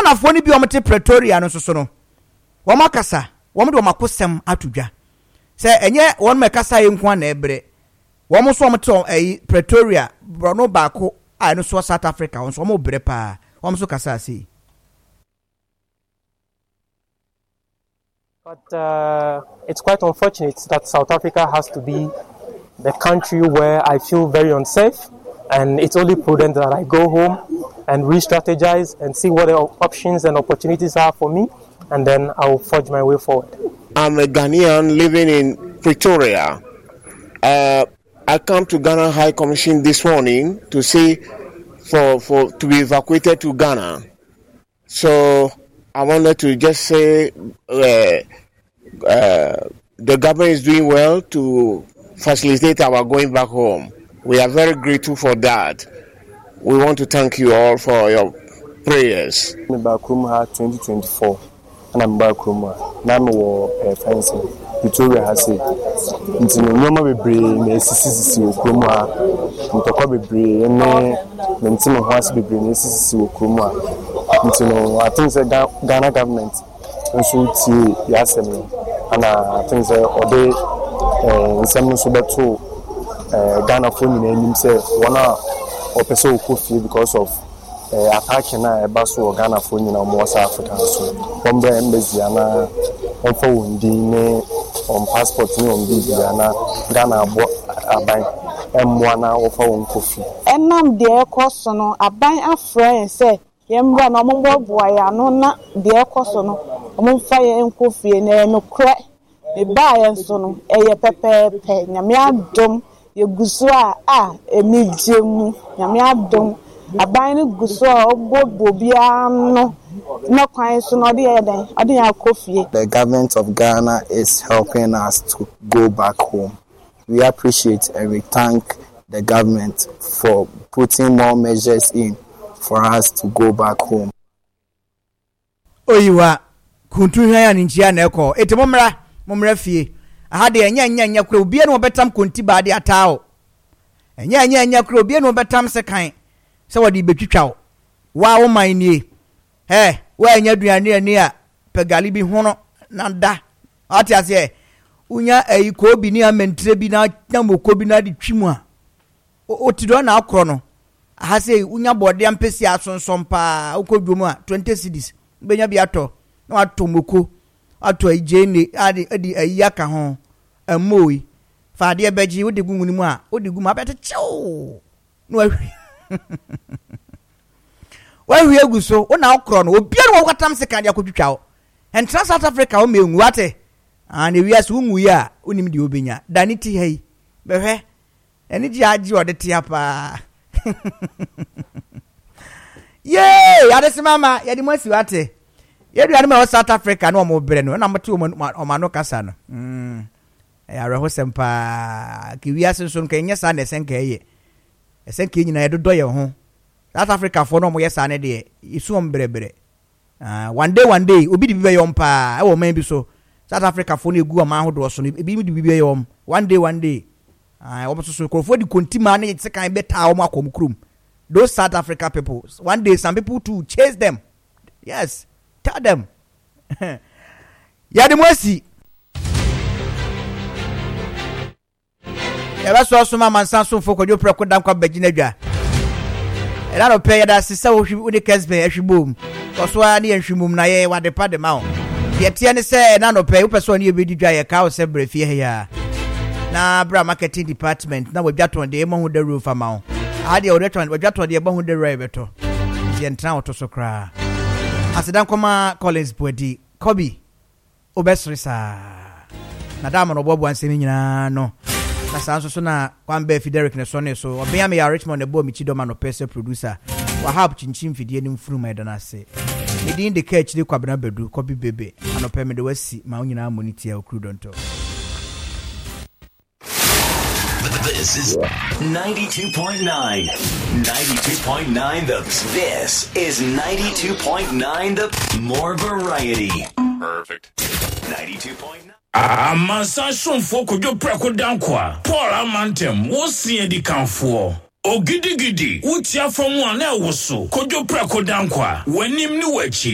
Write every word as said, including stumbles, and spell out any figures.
Ghana for ni bi omte Pretoria no so no wo makasa wo de wo makosem atudwa se enye won mekasa ye nko na ebre wo mo so omte eh, Pretoria brono baako a no so South Africa won so mo bre pa wo mo so kasa asi. But uh, it's quite unfortunate that South Africa has to be the country where I feel very unsafe, and it's only prudent that I go home and re-strategize and see what the options and opportunities are for me, and then I will forge my way forward. I'm a Ghanaian living in Pretoria. Uh, I come to Ghana High Commission this morning to see for, for to be evacuated to Ghana. So I wanted to just say uh, uh, the government is doing well to facilitate our going back home. We are very grateful for that. We want to thank you all for your prayers. I'm back home twenty twenty-four, and I'm back home. Now I'm a fencing. Victoria has it. It's no normal be brave. Sisi Okroma. Mtoko be brave. Ene mentimo has be brave. Sisi Okroma. It's no. I think the Ghana government also see yasemi. And I think the other in some so beto Ghana phone in himself. One or person who could because of attacking a bus or Ghana phone in our South Africa. So from the embassy and on phone dine on passport on Bibiana Ghana aban and one hour phone coffee. And nam dear Cosono, a bang a friend say, Yembra no more boy, I know not dear Cosono, among fire and coffee and no crack. The buy and son, a pepper pen, Yamia dum, your gusua, ah, a medium, Yamia dum, a binding gusua, Bobiano. No kind so not the other. I didn't have coffee. The government of Ghana is helping us to go back home. We appreciate and we thank the government for putting more measures in for us to go back home. Oh, you are Kuntu Hayan in Gianeko. It's a momra, momra fee. I had a yan yan yakro be no betam kunti badi atao. And yan yan yakro be no betam second. So what did you chow? Wow, my knee. Hey, where you do near near Pegalibi Hono Nanda. Ati say, Unya a kobi near Mentrebina, Namu Kobina di Chimwa. O Tidona Chrono. I say, Unya body and Pessia son sompa, Okoduma, twenty cities. Benya biato, no atomuko, ato a jane, adi a yaka hon, a moe. Fadia Beji, what the Gumuma, what the Guma better chow. No, why we go so o na okro no obi an wo kwatam se kan ya kodwitwa and South Africa o menwu ate and we as unwu ya onim de obenya daniti hai behwe eni ji agi ode te apa yeah ya de mama ya di masi wate ya du anima South Africa no mo bre no na mate o ma no kasa no mm ya reho sempa ki wi asenso nka nya sa na senka ye esenka nyina ye dodo ye ho South Africa for no mo yes ane de isu ombrebre ah one day one day obi di bibe yom pa e wo man bi so South Africa for no egu o man hodo so no ebi mi di bibe yom one day one day ah wo so so for di kontima na yetse kan beta o makom krum those South Africa people one day some people to chase them yes tell them ya de mosi ya ba so so ma mansan so fo kojo preko dan kwa bagina dwa e da no pay da sisa wo hwi uni kesbe ahwibom koso a ne ahwimum na ye wade pa de ma o ye tie ne se na no pay wo person ne ebedi dwa ye ka o se brefie he ya na bra marketing department na wabjaton de mo hu da roof ama o ade o return wabjaton de mo hu da roof beto ye ntra oto so kra asedan koma Collins Bodi Kobi obesrisa na da mo no bobo ansemi nyina no na sanso so na kwambe Frederick ne so ne so obia me ya Richmond ne bo mi chidoma no pese producer wa help chinchin fidie ni mfuru ma edana se edin de catch de kwabena bedu Kobi bebe anope me de wasi ma onyina moniti ya okru donto. This is ninety-two point nine. ninety-two point nine the this is ninety-two point nine the more variety. Perfect. ninety-two point nine. Amansa shonfo kojo preko dankwa. Paul Amantem wo sie di kanfo. Ogidigidi utia from one e woso. Kojo preko dankwa. Wanim ni wachi.